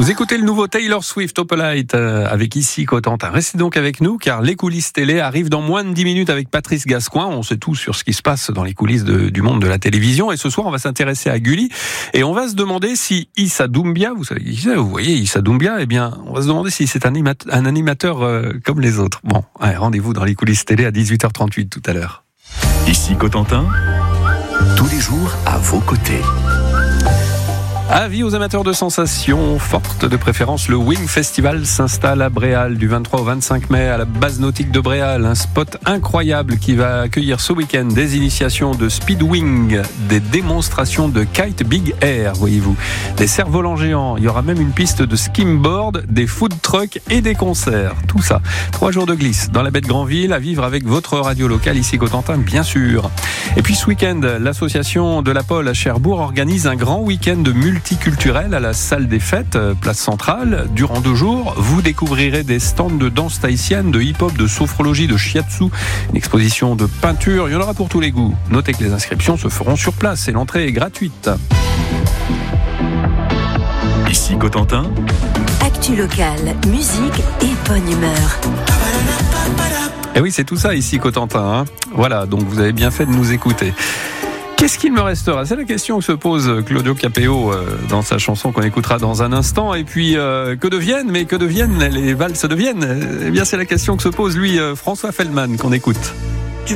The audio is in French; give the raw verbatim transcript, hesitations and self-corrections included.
Vous écoutez le nouveau Taylor Swift Opalite euh, avec ici Cotentin. Restez donc avec nous car les coulisses télé arrivent dans moins de dix minutes avec Patrice Gascoin. On sait tout sur ce qui se passe dans les coulisses de, du monde de la télévision. Et ce soir, on va s'intéresser à Gulli. Et on va se demander si Issa Doumbia, vous savez qui c'est, vous voyez Issa Doumbia, eh bien, on va se demander si c'est un animateur, un animateur euh, comme les autres. Bon, allez, rendez-vous dans les coulisses télé à dix-huit heures trente-huit tout à l'heure. Ici Cotentin, tous les jours à vos côtés. Avis aux amateurs de sensations fortes, de préférence, le Wing Festival s'installe à Bréal du vingt-trois au vingt-cinq mai à la base nautique de Bréal. Un spot incroyable qui va accueillir ce week-end des initiations de speedwing, des démonstrations de kite big air, voyez-vous, des cerfs-volants géants. Il y aura même une piste de skimboard, des food trucks et des concerts. Tout ça. Trois jours de glisse dans la baie de Granville à vivre avec votre radio locale ici Cotentin, bien sûr. Et puis ce week-end, l'association de la Pole à Cherbourg organise un grand week-end de multi multiculturel à la salle des fêtes, place centrale. Durant deux jours, vous découvrirez des stands de danse tahitienne, de hip-hop, de sophrologie, de shiatsu, une exposition de peinture. Il y en aura pour tous les goûts. Notez que les inscriptions se feront sur place et l'entrée est gratuite. Ici Cotentin, actu locale, musique et bonne humeur. Et oui, c'est tout ça ici Cotentin. Hein. Voilà, donc vous avez bien fait de nous écouter. Qu'est-ce qu'il me restera ? C'est la question que se pose Claudio Capéo euh, dans sa chanson qu'on écoutera dans un instant. Et puis, euh, que deviennent, mais que deviennent les valses deviennent ? Eh bien, c'est la question que se pose lui, euh, François Feldman, qu'on écoute.